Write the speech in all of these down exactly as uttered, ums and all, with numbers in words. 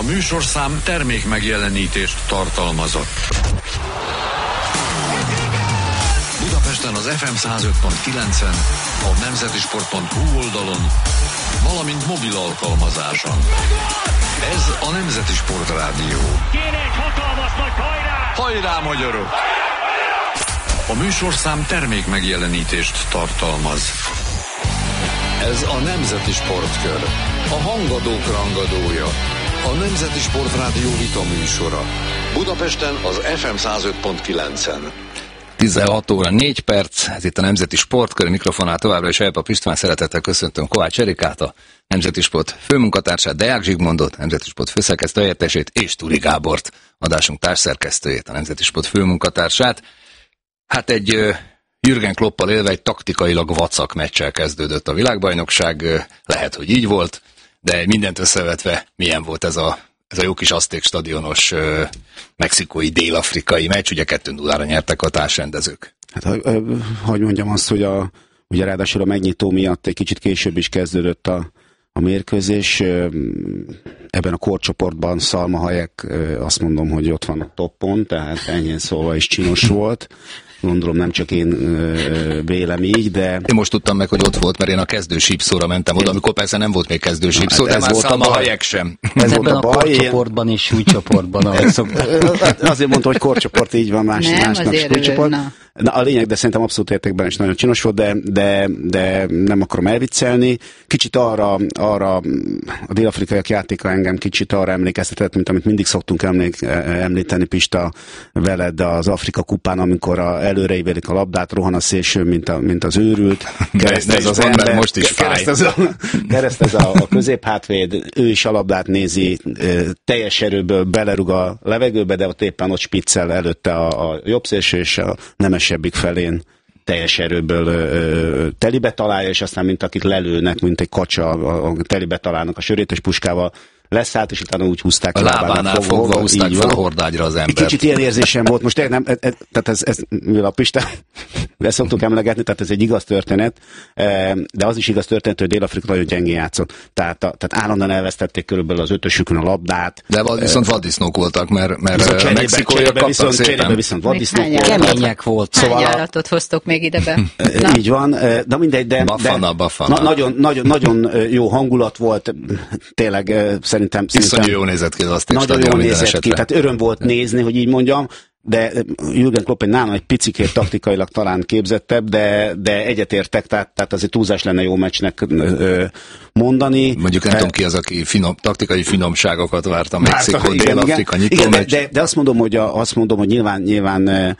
műsorszám termék megjelenítést tartalmazott. Budapesten az ef em száz öt pont kilencen, a nemzeti sport pont hu oldalon, valamint mobil alkalmazáson. Ez a Nemzeti Sport Rádió. Kéne egy hatalmas nagy hajrá! Hajrá, magyarok! A műsorszám termék megjelenítést tartalmaz. Ez a Nemzeti Sportkör. A hangadók rangadója. A Nemzeti Sport Rádió vita műsora. Budapesten az ef em száz öt pont kilencen. tizenhat óra négy perc, ez itt a Nemzeti Sportkör, mikrofonál továbbra is Elpap István, szeretettel köszöntöm Kovács Erikát, a Nemzeti Sport főmunkatársát, Deák Zsigmondot, Nemzeti Sport főszerkesztő helyettesét, és Turi Gábort, adásunk társszerkesztőjét, a Nemzeti Sport főmunkatársát. Hát egy uh, Jürgen Kloppal élve egy taktikailag vacak meccsel kezdődött a világbajnokság, uh, lehet, hogy így volt, de mindent összevetve milyen volt ez a Ez a jó kis azték stadionos uh, mexikói, dél-afrikai meccs, ugye kettő nullára nyertek a társrendezők. Hát, hogy mondjam azt, hogy a, ugye ráadásul a megnyitó miatt egy kicsit később is kezdődött a, a mérkőzés. Ebben a korcsoportban Salma Hayek, azt mondom, hogy ott van a toppon, tehát ennyien szóval is csinos volt. Gondolom nem csak én vélem így, de... Én most tudtam meg, hogy ott volt, mert én a kezdő sípszóra mentem oda, amikor persze nem volt még kezdő sípszó, de már Salma Hayek sem. Ez ebben volt a, a baj. korcsoportban és súlycsoportban, ahogy szokták. Azért mondta, hogy korcsoport, így van, más, nem, másnak súlycsoport. Na. Na, a lényeg, de szerintem abszolút értékben is nagyon csinos volt, de, de, de nem akarom elviccelni. Kicsit arra, arra a dél-afrikaiak játéka engem kicsit arra emlékeztetett, mint amit mindig szoktunk emlék, említeni, Pista, veled az Afrika kupán, amikor a, előreívelik a labdát, rohan a szélső, mint, a, mint az őrült. Kereszt ez az ember most is fáj. Kereszt ez a, kereszt ez a, a középhátvéd, ő is a labdát nézi, teljes erőből belerúg a levegőbe, de ott éppen ott spiccel előtte a, a jobb szélső és a nemesebbik felén teljes erőből ö, telibe találja, és aztán mint akit lelőnek, mint egy kacsa, a, a telibe találnak a sörétes puskával, leszállt, és utána úgy húzták a lábánál fogva, fogva húzták fel a hordágyra az ember. Kicsit ilyen érzésem volt, most nem, ez, tehát ez, ez mivel a Pista, ezt szoktuk emlegetni, tehát ez egy igaz történet, de az is igaz történet, hogy Dél-Afrika nagyon gyengén játszott. Tehát, tehát állandóan elvesztették körülbelül az ötösükön a labdát. De viszont vaddisznók voltak, mert, mert a mexikóiak kaptak szépen. Viszont vaddisznók voltak. Kemények volt. Hány szóval állatot hoztok még ide be? Így van, de mindegy, de, bafana, de bafana. Na, nagyon, nagyon, nagyon jó hangulat volt, tényleg szerintem... Iszonyú jól nézett ki az azték stadion minden esetre. Ki, tehát öröm volt nézni, hogy így mondjam, de Jürgen Klopp egy nálam egy picikét taktikailag talán képzettebb, de, de egyetértek, tehát, tehát azért túlzás lenne jó meccsnek ö, mondani. Mondjuk nem de, tudom ki az, aki finom, taktikai finomságokat várt a Mexikó, Dél-Afrika nyitó igen, meccs. De, de azt mondom, hogy, a, azt mondom, hogy nyilván, nyilván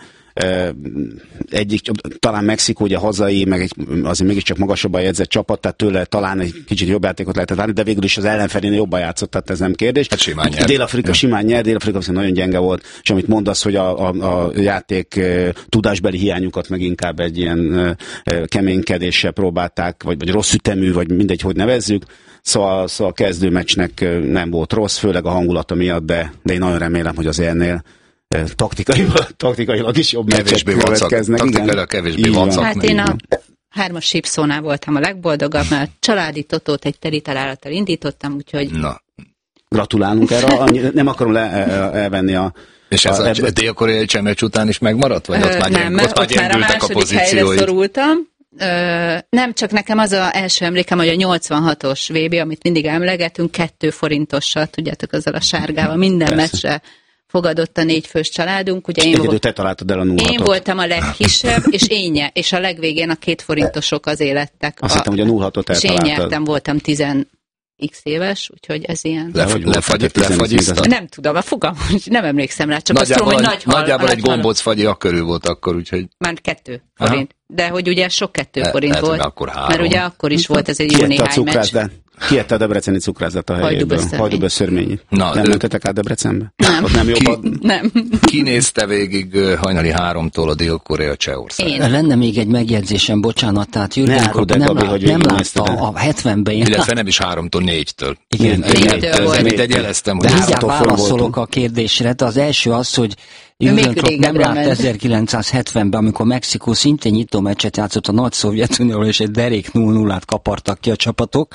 egyik, talán Mexikó ugye hazai, meg egy, azért mégiscsak magasabban jegyzett csapat, tehát tőle talán egy kicsit jobb játékot lehetett várni, de végül is az ellenfelénél jobban játszott, tehát ez nem kérdés. Hát simán nyert. Dél-Afrika ja. simán nyert, Dél-Afrika viszont nagyon gyenge volt, és amit mondasz, hogy a, a, a játék tudásbeli hiányukat meg inkább egy ilyen keménykedéssel próbálták, vagy, vagy rossz ütemű, vagy mindegy, hogy nevezzük. Szóval, szóval a kezdő meccsnek nem volt rossz, főleg a hangulata miatt, de, de én nagyon remélem, hogy az ennél taktikailag, taktikailag is jobb meccsek következnek. Taktikailag kevésbé vacak. Hát én a hármas sípszónál voltam a legboldogabb, mert családi totót egy teli találattal indítottam, úgyhogy... Na. Gratulálunk erre, nem akarom le, elvenni a... És ez a, a dél-koreai csemmecs után is megmaradt? Vagy ott már, nem, gyeng, ott már ott már a második helyre szorultam. Ö, nem, csak nekem az az első emlékem, hogy a nyolcvanhatos vé bé, amit mindig emlegetünk, kettő forintossal, tudjátok, azzal a sárgával, minden Persze. meccsre fogadott a négyfős családunk. Ugye én, Egyedül te találtad el a nullatot. Én voltam a legkisebb, és én nye, és a legvégén a két forintosok az élettek. Azt hittem, hogy a nullatot eltaláltad. És én nyertem, voltam tizen x éves, úgyhogy ez ilyen... Lefagyiztad? Nem tudom, a fogalmam, nem emlékszem rá, csak nagyjából azt tudom, hogy nagy hal. Nagyjából egy gombóc fagyi akkörül volt akkor, úgyhogy... Már kettő forint. De hogy ugye sok kettő Le, forint lehet, volt. Akkor mert ugye akkor is volt ez egy jó néhány meccs. Kiette a debreceni cukrászat a helyéből. Hajdúböszörményi. Nem mentetek át Debrecenbe? Nem. Ott nem jobb a... Nem. Kinézte végig hajnali háromtól a Dél-Korea Csehország. Én. Lenne még egy megjegyzésem, bocsánat, tehát Jürgen Klopp nem, Gabi, lát, nem látta a hetvenben. Illetve nem is háromtól négytől. Igen, amit egy jeleztem. De mindjárt válaszolok a kérdésre. De az első az, hogy Jürgen Klopp nem látta ezerkilencszázhetvenben, amikor Mexikó szintén nyitó meccset játszott a nagy Szovjetunióval, és egy derék nulla nullát kapartak ki a csapatok.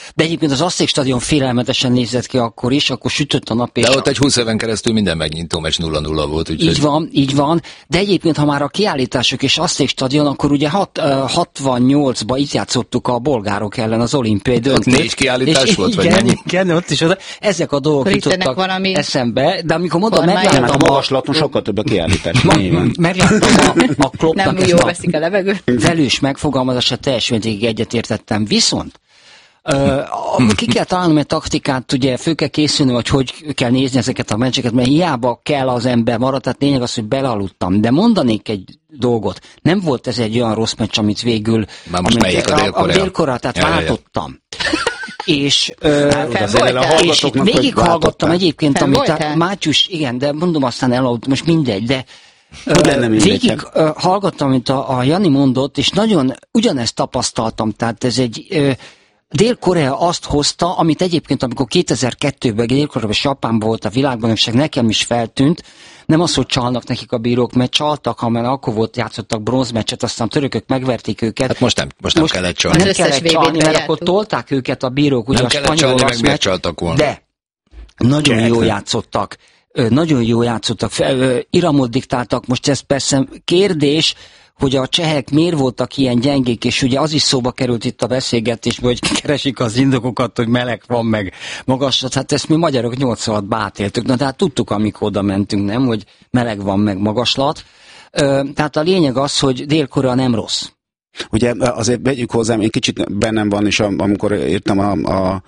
De egyébként az Azték stadion félelmetesen nézett ki akkor is, akkor sütött a nap. De ott egy húsz éven keresztül minden megnyitó meccs nulla nulla volt. Úgyhogy... Így van, így van. De egyébként, ha már a kiállítások és Azték stadion, akkor ugye hat, uh, hatvannyolcban itt játszottuk a bolgárok ellen az olimpiai döntőt. Ott négy kiállítás és volt, igen, vagy mennyi? Igen, ott is oda. Ezek a dolgok jutottak valami... eszembe, de amikor mondom, megláttam a... magaslaton sokkal több a kiállítás. Megláttam a, a Kloppnak nem jól veszik a levegőt. Velős megfogalmazásra teljes mértékig egyetértettem. Viszont Uh, ki kell találnom egy taktikát, ugye fő kell készülni, hogy hogy kell nézni ezeket a meccseket, mert hiába kell az ember marad, tehát lényeg az, hogy belealudtam. De mondanék egy dolgot, nem volt ez egy olyan rossz meccs, amit végül már most melyik a Dél-Korea? A Dél-Korea, tehát ja, váltottam. És, uh, és végighallgattam egyébként, Fenn amit a Mátyus, igen, de mondom aztán elaludt, most mindegy, de Uh, végig uh, hallgattam, amit a, a Jani mondott, és nagyon ugyanezt tapasztaltam, tehát ez egy uh, Dél-Korea azt hozta, amit egyébként, amikor kétezer-kettőben Dél-Koreában és Japánban volt a világbajnokság, nekem is feltűnt, nem az, hogy csalnak nekik a bírók, mert csaltak, hanem akkor volt, játszottak bronzmeccset, aztán törökök megverték őket. Hát most nem, most nem most kellett csalni. Nem kellett csalni, mert akkor tolták őket a bírók, ugye nem a spanyol csalni, meg miért csaltak volna. De nagyon jól játszottak. Nagyon jól játszottak, iramot diktáltak, most ez persze kérdés, hogy a csehek miért voltak ilyen gyengék, és ugye az is szóba került itt a beszélgetésben, hogy keresik az indokokat, hogy meleg van, meg magaslat, hát ezt mi magyarok nyolcvanhatban átéltük, na tehát tudtuk, amikor oda mentünk, nem, hogy meleg van, meg magaslat. Tehát a lényeg az, hogy Dél-Korea nem rossz. Ugye azért vegyük hozzám, én kicsit bennem van, és amikor írtam a, a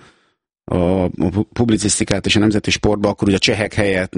a publicisztikát és a nemzeti sportba, akkor ugye a csehek helyett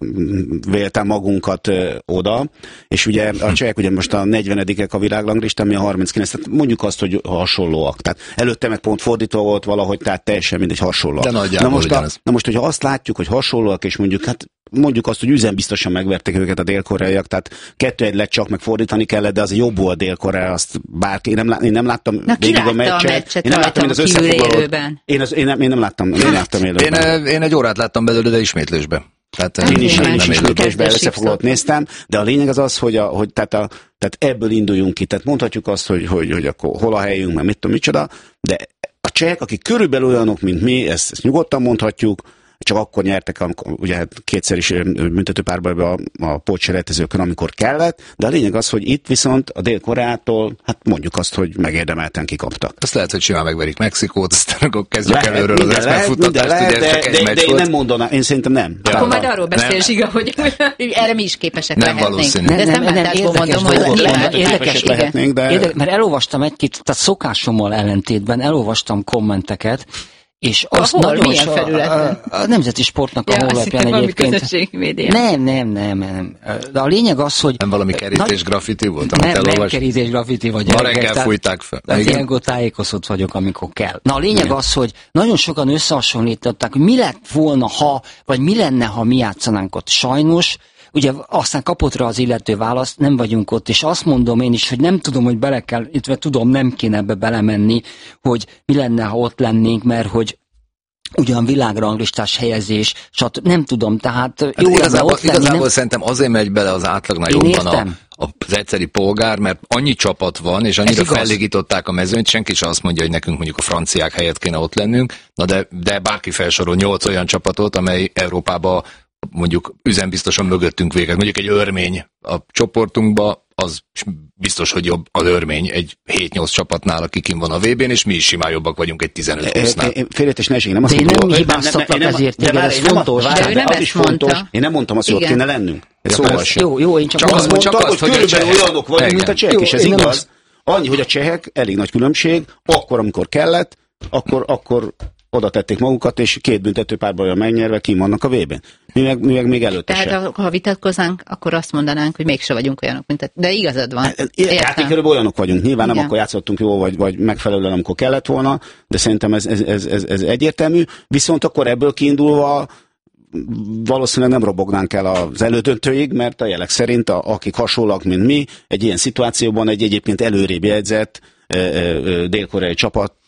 véltem magunkat ö, oda, és ugye a csehek ugye most a negyvenedikek a világranglistán, mi a harminckilenc, tehát mondjuk azt, hogy hasonlóak. Tehát előtte meg pont fordítva volt valahogy, tehát teljesen mindegy hasonlóak. De nagyjából na most, a, na most, hogyha azt látjuk, hogy hasonlóak, és mondjuk, hát mondjuk azt, hogy üzenbiztosan megverték őket a dél-koreaiak, tehát kettő egy lett csak megfordítani kellett, de az jobb volt Dél-Korea, azt bárki, én nem, én nem láttam na, végig a meccset. A meccset én nem láttam, én az összefoglalót. Én, az, én, nem, én nem láttam, én láttam élőben. Én, én egy órát láttam belőle, de ismétlésbe. Tehát, én is, én is ismétlésben összefoglalót néztem, de a lényeg az az, hogy, a, hogy tehát, a, tehát ebből induljunk ki. Tehát mondhatjuk azt, hogy, hogy, hogy akkor hol a helyünk, mert mit tudom, micsoda, de a csehek, akik körülbelül olyanok, mint mi, ezt, ezt nyugodtan mondhatjuk, csak akkor nyertek, amikor, ugye kétszer is büntetőpárbajban a, a pótselejtezőkön, amikor kellett, de a lényeg az, hogy itt viszont a Dél-Koreától, hát mondjuk azt, hogy megérdemelten kikaptak. Azt lehet, hogy simán megverik Mexikót, aztán akkor kezdjük lehet, előről az eszmefuttatást, ugye ez csak egy meccs volt. De én nem mondanám, én szerintem nem. Ja, akkor majd arról beszél Zsiga, hogy erre mi is képesek nem lehetnénk. De ezt nem látásból mondom, hogy érdekes lehetnénk, de... Mert elolvastam egy-két, tehát szokásommal ellentétben elolvastam kommenteket, és azt Ahol? nagyon Milyen felületen? A, a Nemzeti Sportnak a ja, honlapján egyébként. Nem, nem, nem, nem. De a lényeg az, hogy... Nem valami kerítés graffiti volt, amit nem, elolvas? Nem kerítés graffiti vagy. Ma reggel fújták fel. Tehát ilyenkor tájékozott vagyok, amikor kell. Na a lényeg igen. az, hogy nagyon sokan összehasonlították, hogy mi lett volna, ha, vagy mi lenne, ha mi játszanánk ott. Sajnos, ugye aztán kapott rá az illető választ, nem vagyunk ott, és azt mondom én is, hogy nem tudom, hogy bele kell, illetve tudom, nem kéne ebbe belemenni, hogy mi lenne, ha ott lennénk, mert hogy ugyan világranglistás helyezés, stb. Nem tudom, tehát jó hát igazából, ott lenni, igazából nem... szerintem azért megy bele az átlagnál jobban a, az egyszeri polgár, mert annyi csapat van, és annyira fellégították a mezőnyt, senki sem azt mondja, hogy nekünk mondjuk a franciák helyett kéne ott lennünk, na de, de bárki felsorol nyolc olyan csapatot, amely Európában mondjuk üzenbiztosan mögöttünk véget. Mondjuk egy örmény a csoportunkba, az biztos, hogy jobb az örmény egy hét-nyolc csapatnál, aki kim van a vé bén, és mi is simán jobbak vagyunk egy tizenöt-húsznál. Félretes ne esik, nem azt de mondom, nem hibáztatlak ezért, igen, ez fontos. De ő nem ezt mondta. Én nem mondtam azt, hogy ott kéne lennünk. Szóval jó, jó, én csak, csak azt mondtam, hogy hogy körülbelül olyanok vagyunk, mint a csehek, és ez igaz. Annyi, hogy a csehek, elég nagy különbség, akkor, amikor kellett, akkor, akkor oda tették magukat, és két büntetőpárbajjal megnyerve kim vannak a vé bén. Mi meg, mi meg még előtte Tehát sem. ha vitatkoznánk, akkor azt mondanánk, hogy mégse vagyunk olyanok, mint a... De igazad van. Játékörülbelül olyanok vagyunk. Nyilván igen. Nem akkor játszottunk jól, vagy, vagy megfelelően, amikor kellett volna, de szerintem ez, ez, ez, ez, ez egyértelmű. Viszont akkor ebből kiindulva valószínűleg nem robognánk el az elődöntőig, mert a jelek szerint, a, akik hasonlóak, mint mi, egy ilyen szituációban egy egyébként előrébb jegyzett e, e, dél-koreai csapat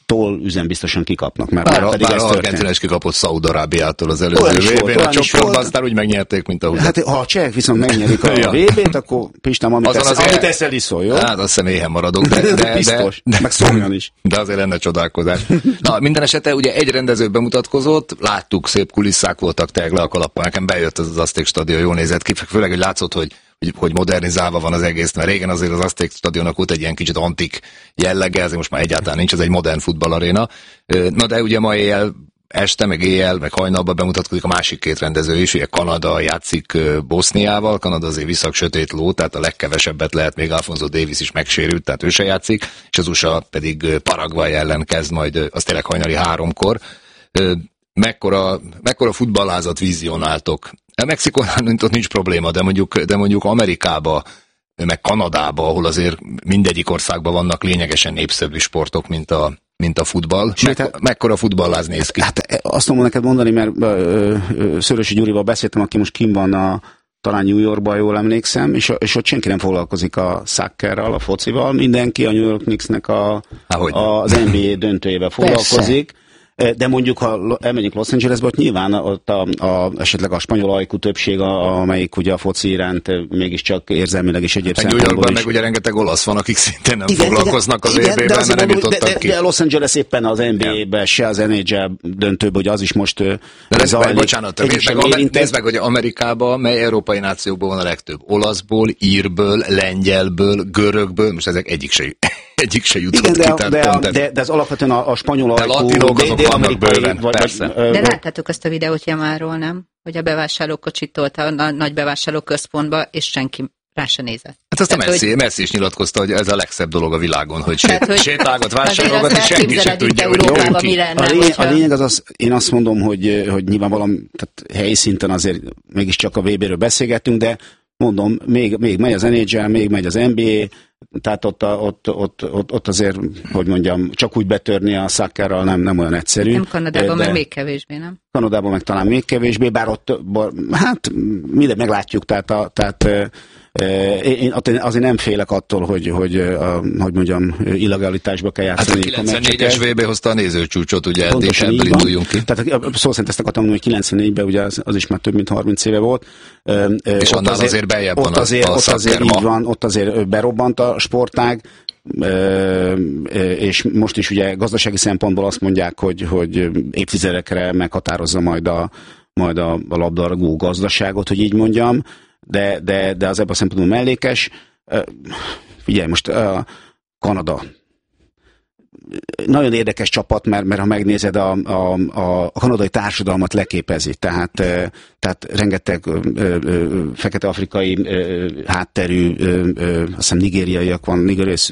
tól üzenbiztosan kikapnak. Mert bár bár Argentina is kikapott Szaúd-Arábiától az előző vé bén, a csoportban aztán úgy megnyerték, mint a húzat. Hát ha a csehek viszont megnyerik a ja. vé bét, akkor Pistám, amit, tesz, azért, amit eszel iszol, jó? Hát azt hiszem éhen maradok, de, de, biztos, de, meg szomjan is. De azért lenne csodálkozás. Na, minden esetre ugye egy rendező bemutatkozott, láttuk, szép kulisszák voltak, tényleg le a kalappal, nekem bejött az, az Azték stadion, jól nézett ki, főleg, hogy látszott, hogy hogy modernizálva van az egész, mert régen azért az Azték stadionnak volt egy ilyen kicsit antik jellege, ez most már egyáltalán nincs, ez egy modern futballaréna. Na de ugye ma éjjel, este, meg éjjel, meg hajnalban bemutatkozik a másik két rendező is, ugye Kanada játszik Boszniával, Kanada azért viszak sötét ló, tehát a legkevesebbet lehet, még Alfonso Davies is megsérült, tehát ő se játszik, és az u es á pedig Paraguay ellen kezd majd, az tényleg hajnali háromkor. Mekkora, mekkora futballázat vizionáltok? A Mexikónál ott nincs probléma, de mondjuk, de mondjuk Amerikába, meg Kanadába, ahol azért mindegyik országban vannak lényegesen népszerű sportok, mint a, mint a futball. Meg, hát, mekkora futballáz néz ki? Hát azt mondom neked mondani, mert ö, ö, Szörösi Gyurival beszéltem, aki most kim van a, talán New Yorkban, jól emlékszem, és, és ott senki nem foglalkozik a szaccerral, a focival, mindenki a New York Knicksnek a, a, az en bé á döntőjével foglalkozik. Persze. De mondjuk, ha elmegyünk Los Angelesbe, ott nyilván ott a, a, esetleg a spanyol ajkú többség, a, amelyik ugye a foci iránt mégiscsak érzelmileg is egyéb szempontból is. New Yorkban meg ugye rengeteg olasz van, akik szintén nem igen, foglalkoznak igen, az é bé-ben, mert nem jutottak de, ki. De Los Angeles éppen az en bé á-ben, se az en há el döntőben, hogy az is most de zajlik. Bocsánat, nézd meg, nézd meg, hogy Amerikában, mely európai nációkból van a legtöbb? Olaszból, írből, lengyelből, görögből, most ezek egyik se egyik se jutott igen, ki. De, de, de, de, de ez alapvetően a, a spanyol ajkú, dél-amerikai... De láttátok azt a videót Jamáról, nem? Hogy a bevásárlókocsit tolta a nagy bevásárlóközpontba, és senki rá se nézett. Hát azt a Messi, hogy... Messi is nyilatkozta, hogy ez a legszebb dolog a világon, hogy, sét, hogy sétálgat, vásárolgat, és senki se tudja, hogy jön ki. Lenne, a, lény, a lényeg az, az, én azt mondom, hogy, hogy nyilván valami, tehát helyi szinten azért mégiscsak a vé béről beszélgetünk, de mondom, még, még megy az en há el, még megy az en bé á, tehát ott, a, ott, ott, ott, ott azért, hogy mondjam, csak úgy betörni a szaccerral nem, nem olyan egyszerű. Nem Kanadában meg még kevésbé, nem? Kanadában meg talán még kevésbé, bár ott, hát mindent meglátjuk, tehát, a, tehát én azért nem félek attól, hogy, hogy, a, hogy mondjam, illegalitásba kell játszani. Hát a kilencvennégyes vé bé hozta a nézőcsúcsot, ugye eddig ebből induljunk ki. Tehát szó szerint ezt akartam mondani, hogy kilencvennégyben ugye az, az is már több mint harminc éve volt. És annál azért, azért beljebb van a, azért, a ott azért így van, ott azért berobbant a sportág, és most is ugye gazdasági szempontból azt mondják, hogy, hogy évtizedekre meghatározza majd a, majd a, a labdarúgó gazdaságot, hogy így mondjam, de, de, de az ebben a szempontból mellékes. Figyelj, most uh, Kanada. Nagyon érdekes csapat, mert, mert ha megnézed, a, a, a kanadai társadalmat leképezi. Tehát, tehát rengeteg fekete-afrikai hátterű, azt hiszem nigériaiak van, nigériais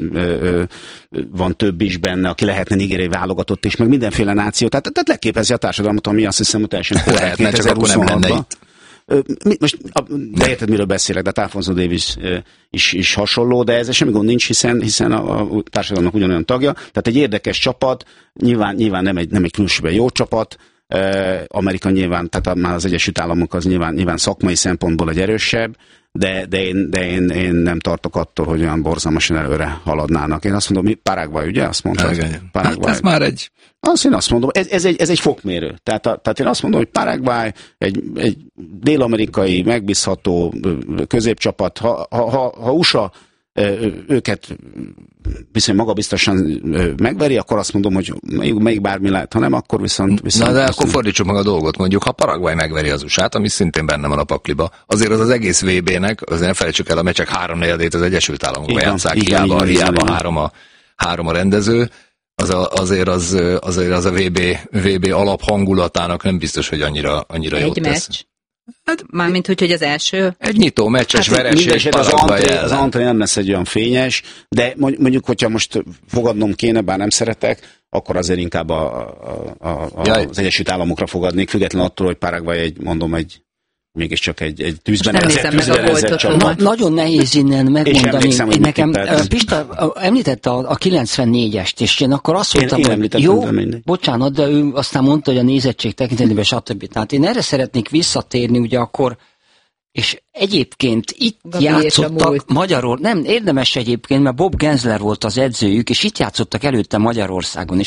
van több is benne, aki lehetne nigériai válogatott is, meg mindenféle náció. Tehát, tehát leképezi a társadalmat, ami azt hiszem, hogy teljesen korrekt kétezer-huszonhatban. Most, de érted, miről beszélek, de Alfonso Davies is, is hasonló, de ez semmi gond nincs, hiszen, hiszen a, a társadalomnak ugyanolyan tagja. Tehát egy érdekes csapat, nyilván, nyilván nem egy, nem egy különösebben jó csapat, Amerika nyilván, tehát már az Egyesült Államok az nyilván, nyilván szakmai szempontból egy erősebb, de, de, én, de én, én nem tartok attól, hogy olyan borzalmasan előre haladnának. Én azt mondom, Paraguay, ugye? Azt mondtad? Hát ez már egy... Azt én azt mondom, ez, ez, egy, ez egy fokmérő. Tehát, a, tehát én azt mondom, hogy Paraguay egy, egy dél-amerikai, megbízható középcsapat, ha, ha, ha, ha u es á őket viszont magabiztosan megveri, akkor azt mondom, hogy melyik bármi lehet, ha nem, akkor viszont... viszont Na de viszont... akkor fordítsuk meg a dolgot, mondjuk, ha Paraguay megveri az u es á-t, ami szintén benne van a pakliba, azért az az egész vé bének, azért ne felejtsük el, a meccsek három negyedét az Egyesült Államokban játsszák, hiába, hiába három, a, három a rendező, az a, azért, az, azért az a vé bé, vé bé alaphangulatának nem biztos, hogy annyira, annyira jót tesz. Meccs. Hát, mármint úgy, hogy az első. Egy nyitó meccses hát, vereség. Az antré, az antré nem lesz egy olyan fényes, de mondjuk, hogyha most fogadnom kéne, bár nem szeretek, akkor azért inkább a, a, a, az Egyesült Államokra fogadnék, függetlenül attól, hogy Paraguay egy, mondom, egy mégiscsak egy, egy tűzben erezett csapat. Na, nagyon nehéz innen megmondani. Én nekem, Pista említette a, a kilencvennégyest, és én akkor azt mondtam, én, én hogy jó, bocsánat, de ő aztán mondta, hogy a nézettség tekintetében stb. Tehát én erre szeretnék visszatérni, ugye akkor, és egyébként itt Gabi játszottak Magyarországon, nem, érdemes egyébként, mert Bob Gensler volt az edzőjük, és itt játszottak előtte Magyarországon is.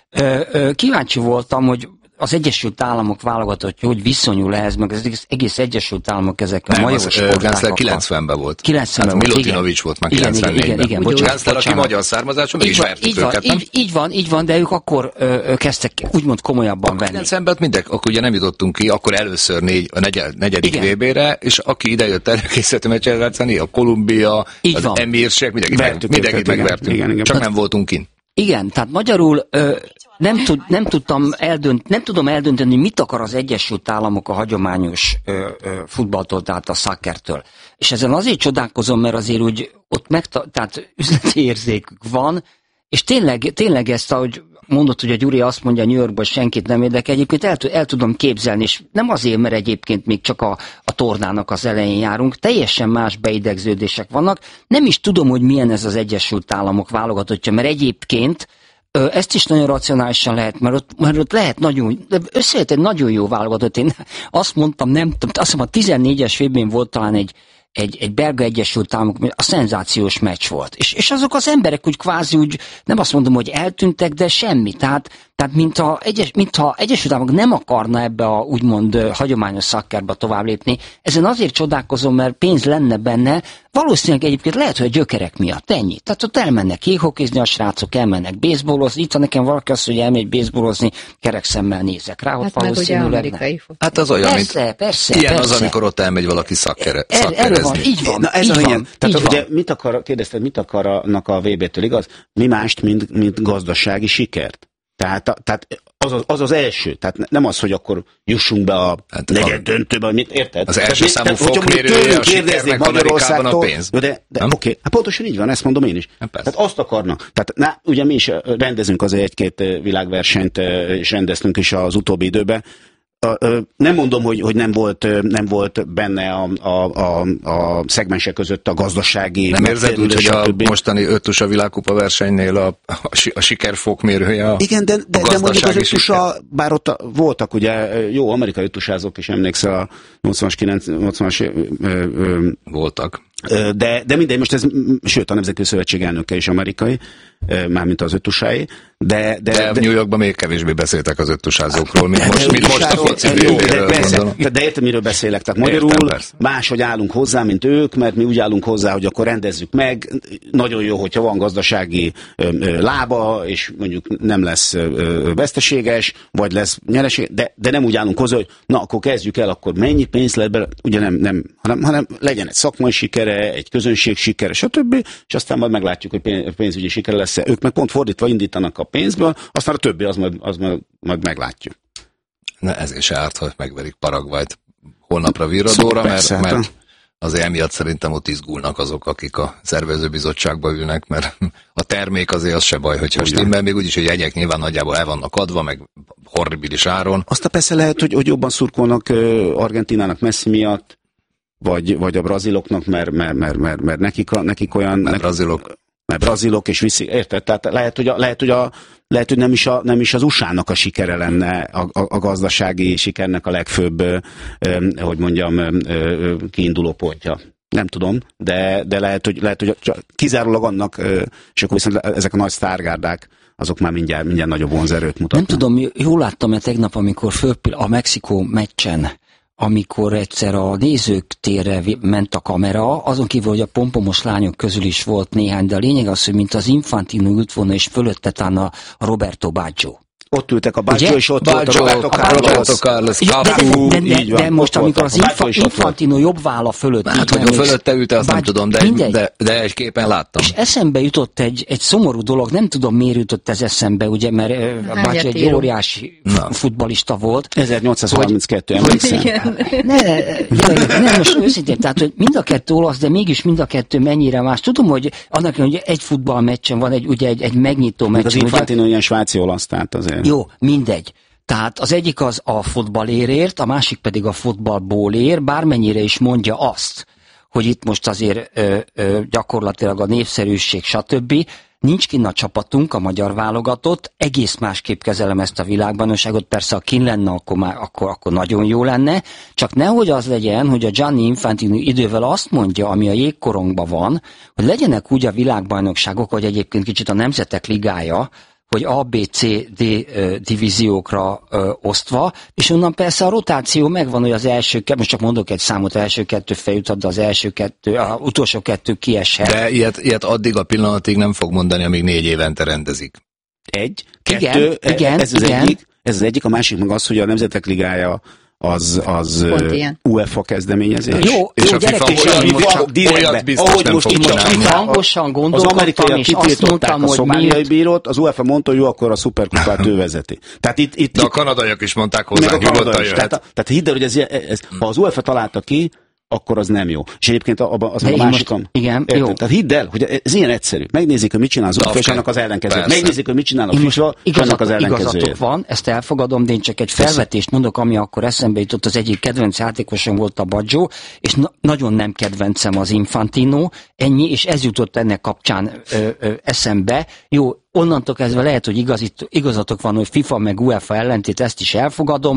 Ö, ö, kíváncsi voltam, hogy az Egyesült Államok válogatottja, hogy viszonyul ehhez, meg az egész, egész Egyesült Államok ezek a major sportágokkal. kilencvenben volt. kilencvenben hát volt, Milutinovic volt már igen, kilencvennégyben. Igen, igen, igen, Gánszler, aki magyar származású, meg is vertük őket, nem? Így, így van, így van, de ők akkor ö, ö, kezdtek úgymond komolyabban venni. kilencvenben mindek, akkor ugye nem jutottunk ki, akkor először négy, a negyed, negyedik vé bére, és aki idejött előkészítő meccset játszani, a Kolumbia, így az van. Emirsek, mindenkit, mindenkit megvertünk, igen, igen. Csak nem voltunk kint. Igen, tehát magyarul ö, nem, tud, nem, tudtam eldönt, nem tudom eldönteni, mit akar az Egyesült Államok a hagyományos ö, ö, futballtól, tehát a szakkertől. És ezen azért csodálkozom, mert azért úgy ott meg, tehát üzleti érzékük van, és tényleg, tényleg ezt, ahogy mondott, hogy a Gyuri azt mondja, New Yorkban senkit nem érdekel, egyébként el, el tudom képzelni, és nem azért, mert egyébként még csak a, a tornának az elején járunk, teljesen más beidegződések vannak. Nem is tudom, hogy milyen ez az Egyesült Államok válogatottja, mert egyébként ezt is nagyon racionálisan lehet, mert ott, mert ott lehet nagyon, összejött egy nagyon jó válogatott. Én azt mondtam, nem tudom, azt hiszem a tizennégyes évben volt talán egy Egy, egy belga Egyesült Államok, a szenzációs meccs volt. És, és azok az emberek úgy kvázi úgy, nem azt mondom, hogy eltűntek, de semmi. Tehát, tehát mintha, egyes, mintha Egyesült Államok nem akarna ebbe a úgymond hagyományos szakkerbe tovább lépni. Ezen azért csodálkozom, mert pénz lenne benne, valószínűleg egyébként lehet, hogy a gyökerek miatt ennyi. Tehát ott elmennek jéghokizni a srácok, elmennek baseballozni. Itt, ha nekem valaki azt, hogy elmegy baseballozni, kerek szemmel nézek rá, ott hát valószínűleg nem. Hát az olyan, persze, mint persze, ilyen persze. az, amikor ott elmegy valaki szakkere, er, szakkerezni. Van, így van, Na ez így a van, Tehát így ugye van. mit akar, kérdezted, mit akarnak a vé bé-től, igaz? Mi mást, mint, mint gazdasági sikert? Tehát, tehát az, az, az az első. Tehát nem az, hogy akkor jussunk be a hát negyed döntőbe, mit érted? Az első tehát, számú fokmérője a sikernek Amerikában a pénz. De, de, de oké, okay. Hát pontosan így van, ezt mondom én is. Hát tehát azt akarnak. Tehát na, ugye mi is rendezünk azért egy-két világversenyt, és rendeztünk is az utóbbi időben. Nem mondom, hogy, hogy nem, volt, nem volt benne a, a, a, a szegmensek között a gazdasági... Nem érzed úgy, hogy a mostani ötusa világkupa versenynél a, a, a sikerfokmérője a Igen, de, de, a de mondjuk az ötusa, siker. bár ott a, voltak ugye jó amerikai ötusázók is, emlékszel a nyolcvanas, kilencvenes... Voltak. De, de mindegy, most ez, sőt, a Nemzetközi Szövetség elnöke is amerikai, mármint az ötusái, de... De, de, de New Yorkban még kevésbé beszéltek az ötusázókról, mint most, mint most a foci jó, de, de, de értem, miről beszélek. Tehát magyarul értem, máshogy állunk hozzá, mint ők, mert mi úgy állunk hozzá, hogy akkor rendezzük meg. Nagyon jó, hogyha van gazdasági ö, ö, lába, és mondjuk nem lesz ö, veszteséges, vagy lesz nyereség, de, de nem úgy állunk hozzá, hogy na, akkor kezdjük el, akkor mennyi pénz lehet bele, ugye nem, nem hanem, hanem legyen egy szakmai sikere, egy közönség sikere, stb. És aztán majd meglátjuk, hogy pénzügyi sikere lesz. Ők meg pont fordítva indítanak a pénzből, aztán a többi az majd, az majd, majd meglátjuk. Na ezért se árt, hogy megverik Paraguayt holnapra Virradóra, mert, mert azért emiatt szerintem ott izgulnak azok, akik a szervezőbizottságba ülnek, mert a termék azért az se baj, hogyha stimmel, még úgyis, hogy jegyek nyilván nagyjából el vannak adva, meg horribilis áron. Azt a persze lehet, hogy, hogy jobban szurkolnak Argentinának Messi miatt, vagy, vagy a braziloknak, mert, mert, mert, mert, mert nekik, a, nekik olyan... Mert brazilok. Mert brazilok, és viszik, érted? Tehát lehet, hogy, a, lehet, hogy, a, lehet, hogy nem, is a, nem is az u es á-nak a sikere lenne, a, a, a gazdasági sikernek a legfőbb, ö, ö, hogy mondjam, ö, ö, kiinduló pontja. Nem tudom, de, de lehet, hogy, lehet, hogy kizárólag annak, ö, és akkor viszont ezek a nagy sztárgárdák, azok már mindjárt, mindjárt nagyobb vonzerőt mutatnak. Nem tudom, jól láttam-e tegnap, amikor fölpill a Mexikó meccsen, amikor egyszer a nézők térre ment a kamera, azon kívül, hogy a pompomos lányok közül is volt néhány, de a lényeg az, hogy mint az Infantino ült volna, és fölötte tán a Roberto Baggio. Ott ültek a Baggio, és ott volt a Roberto Carlos. De, de, de, de most, amikor az Infa, Infantino jobb válla fölött... Hát, hogy a fölötte ülte, azt nem tudom, de, de, de egy képen láttam. És eszembe jutott egy, egy szomorú dolog, nem tudom, miért jutott ez eszembe, ugye, mert Baggio egy óriási futballista volt. ezernyolcszázharminckettő, emlékszem. Ne, ne, most őszintén, tehát, hogy mind a kettő olasz, de mégis mind a kettő mennyire más. Tudom, hogy annak, hogy egy futballmeccsen van, egy, ugye, egy, egy megnyitó meccsen. Az Infantino ilyen svájci olasz, tehát azért. Jó, mindegy. Tehát az egyik az a futballérért, a másik pedig a futballból ér, bármennyire is mondja azt, hogy itt most azért ö, ö, gyakorlatilag a népszerűség, stb. Nincs kinn a csapatunk, a magyar válogatott, egész másképp kezelem ezt a világbajnokságot, persze ha kinn lenne, akkor, már, akkor, akkor nagyon jó lenne, csak nehogy az legyen, hogy a Gianni Infantino idővel azt mondja, ami a jégkorongban van, hogy legyenek úgy a világbajnokságok, hogy egyébként kicsit a Nemzetek Ligája, vagy A, B, C, D divíziókra ö, osztva, és onnan persze a rotáció megvan, hogy az első, most csak mondok egy számot, első kettő feljutott, de az első kettő, az utolsó kettő kieshet. De ilyet, ilyet addig a pillanatig nem fog mondani, amíg négy évente rendezik. Egy, kettő, igen, igen, ez az igen. egyik, ez az egyik, a másik meg az, hogy a Nemzetek Ligája az, az UEFA kezdeményezés. Jó, és jó, a FIFA gyerekek, olyat biztos ahogy nem most fog itt csinálni. hangosan gondolkodtam, és azt mondtam, a hogy szomáliai bírót, az UEFA mondta, hogy jó, akkor a szuperkupát ő vezeti. Tehát itt, itt, De a kanadaiak is mondták hozzá, nyugodtan jöhet. Tehát, tehát hidd el, hogy ez, ez, ha az UEFA találta ki, akkor az nem jó. És egyébként az a másikon. Igen, érted? jó. Tehát hidd el, hogy ez ilyen egyszerű. Megnézik, hogy mit csinál az UEFA, és annak az ellenkező. Megnézik, hogy mit csinál a FIFA, és annak az ellenkezője. Igazatok van, ezt elfogadom, de én csak egy felvetést mondok, ami akkor eszembe jutott, az egyik kedvenc játékosom volt a Baggio, és na- nagyon nem kedvencem az Infantino, ennyi, és ez jutott ennek kapcsán ö, ö, eszembe. Jó, onnantól kezdve lehet, hogy igazít, igazatok van, hogy FIFA meg UEFA ellentét, ezt is elfogadom,